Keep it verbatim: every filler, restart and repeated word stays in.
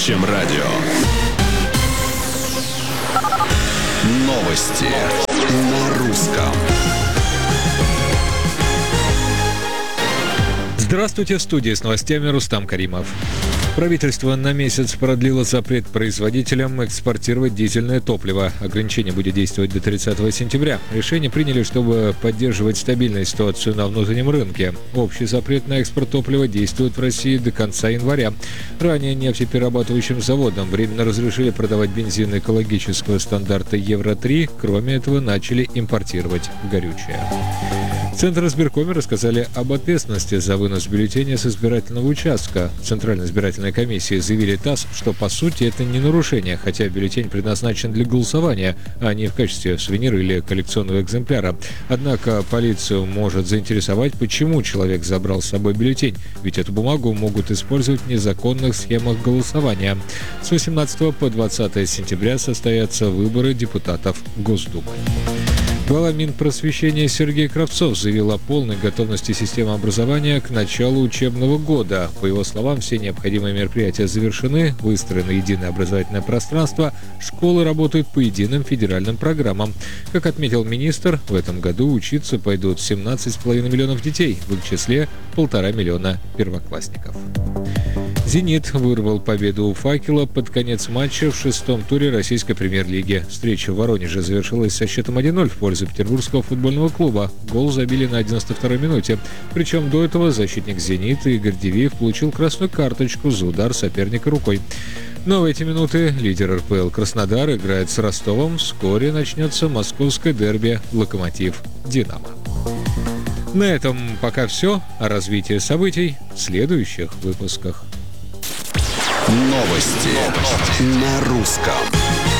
Чем радио. Новости на русском. Здравствуйте, в студии с новостями Рустам Каримов. Правительство на месяц продлило запрет производителям экспортировать дизельное топливо. Ограничение будет действовать до тридцатого сентября. Решение приняли, чтобы поддерживать стабильную ситуацию на внутреннем рынке. Общий запрет на экспорт топлива действует в России до конца января. Ранее нефтеперерабатывающим заводам временно разрешили продавать бензин экологического стандарта Евро три. Кроме этого, начали импортировать горючее. Центр избиркома рассказали об ответственности за вынос бюллетеня с избирательного участка. В Центральной избирательной комиссии заявили ТАСС, что по сути это не нарушение, хотя бюллетень предназначен для голосования, а не в качестве сувенира или коллекционного экземпляра. Однако полицию может заинтересовать, почему человек забрал с собой бюллетень, ведь эту бумагу могут использовать в незаконных схемах голосования. С восемнадцатого по двадцатое сентября состоятся выборы депутатов Госдумы. Глава Минпросвещения Сергей Кравцов заявил о полной готовности системы образования к началу учебного года. По его словам, все необходимые мероприятия завершены, выстроено единое образовательное пространство, школы работают по единым федеральным программам. Как отметил министр, в этом году учиться пойдут семнадцать с половиной миллионов детей, в их числе полтора миллиона первоклассников. «Зенит» вырвал победу у «Факела» под конец матча в шестом туре российской премьер-лиги. Встреча в Воронеже завершилась со счетом один ноль в пользу петербургского футбольного клуба. Гол забили на одиннадцатой второй минуте. Причем до этого защитник «Зенита» Игорь Дивеев получил красную карточку за удар соперника рукой. Но в эти минуты лидер эр пэ эл Краснодар играет с Ростовом. Вскоре начнется московское дерби «Локомотив-Динамо». На этом пока все. О развитии событий в следующих выпусках. Новости на русском.